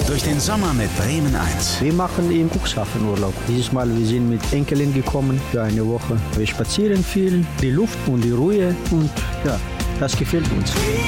durch den Sommer mit Bremen 1. Wir machen in Cuxhaven Urlaub. Dieses Mal, wir sind mit Enkelin gekommen für eine Woche. Wir spazieren viel, die Luft und die Ruhe und ja, das gefällt uns.